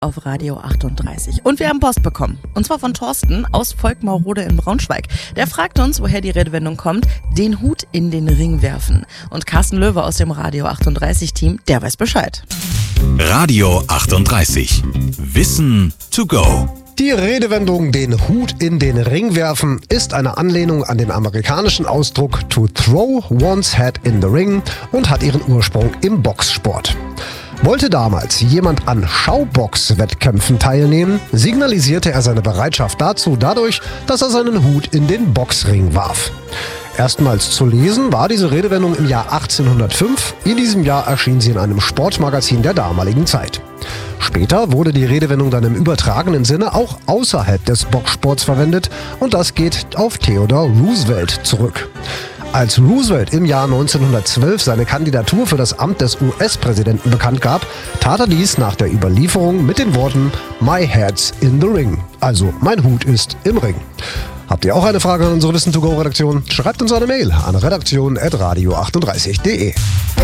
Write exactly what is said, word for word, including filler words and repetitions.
auf Radio achtunddreißig. Und wir haben Post bekommen. Und zwar von Thorsten aus Volkmarrode in Braunschweig. Der fragt uns, woher die Redewendung kommt, den Hut in den Ring werfen. Und Carsten Löwe aus dem Radio achtunddreißig Team, der weiß Bescheid. Radio achtunddreißig. Wissen to go. Die Redewendung den Hut in den Ring werfen ist eine Anlehnung an den amerikanischen Ausdruck to throw one's hat in the ring und hat ihren Ursprung im Boxsport. Wollte damals jemand an Schaubox-Wettkämpfen teilnehmen, signalisierte er seine Bereitschaft dazu dadurch, dass er seinen Hut in den Boxring warf. Erstmals zu lesen war diese Redewendung im Jahr achtzehnhundertfünf. In diesem Jahr erschien sie in einem Sportmagazin der damaligen Zeit. Später wurde die Redewendung dann im übertragenen Sinne auch außerhalb des Boxsports verwendet und das geht auf Theodore Roosevelt zurück. Als Roosevelt im Jahr neunzehnhundertzwölf seine Kandidatur für das Amt des U S-Präsidenten bekannt gab, tat er dies nach der Überlieferung mit den Worten "My hat's in the ring", also mein Hut ist im Ring. Habt ihr auch eine Frage an unsere Wissen to go Redaktion? Schreibt uns eine Mail an redaktion at radio achtunddreißig punkt de.